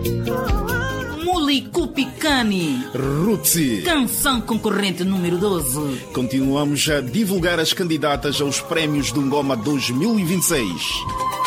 Mulicupicani, Rootsy. canção concorrente número 12. Continuamos a divulgar as candidatas aos prémios do Ngoma 2026.